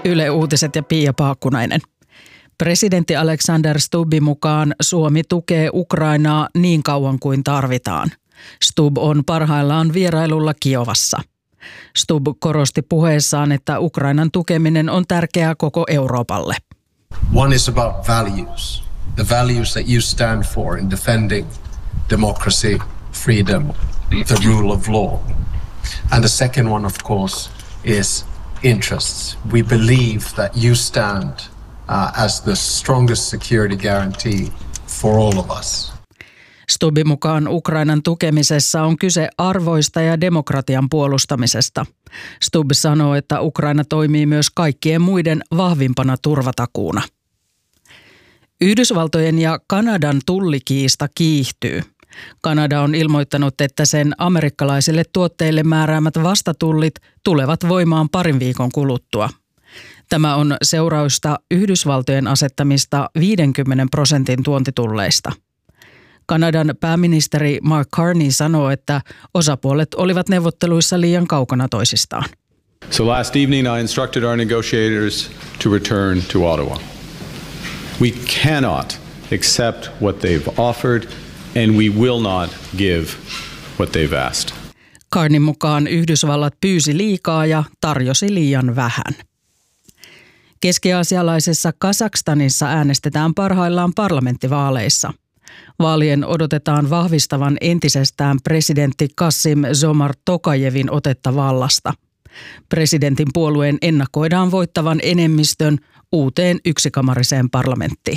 Yle Uutiset ja Pia Paakkunainen. Presidentti Alexander Stubbin mukaan Suomi tukee Ukrainaa niin kauan kuin tarvitaan. Stubb on parhaillaan vierailulla Kiovassa. Stubb korosti puheessaan, että Ukrainan tukeminen on tärkeää koko Euroopalle. One is about values. The values that you stand for in defending democracy, freedom, the rule of law. And the second one, of course, is interests. We believe that you stand as the strongest security guarantee for all of us. Stubbin mukaan Ukrainan tukemisessa on kyse arvoista ja demokratian puolustamisesta. Stubb sanoo, että Ukraina toimii myös kaikkien muiden vahvimpana turvatakuuna. Yhdysvaltojen ja Kanadan tullikiista kiihtyy. Kanada on ilmoittanut, että sen amerikkalaisille tuotteille määräämät vastatullit tulevat voimaan parin viikon kuluttua. Tämä on seurausta Yhdysvaltojen asettamista 50% tuontitulleista. Kanadan pääministeri Mark Carney sanoo, että osapuolet olivat neuvotteluissa liian kaukana toisistaan. So last evening I instructed our negotiators to return to Ottawa. We cannot accept what they've offered and we will not give what they've asked. Carneyn mukaan Yhdysvallat pyysi liikaa ja tarjosi liian vähän. Keski-aasialaisessa Kazakstanissa äänestetään parhaillaan parlamenttivaaleissa. Vaalien odotetaan vahvistavan entisestään presidentti Kassym-Jomart Tokajevin otetta vallasta. Presidentin puolueen ennakoidaan voittavan enemmistön uuteen yksikamariseen parlamenttiin.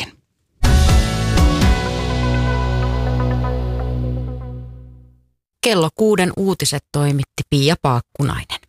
Kello 6 uutiset toimitti Pia Paakkunainen.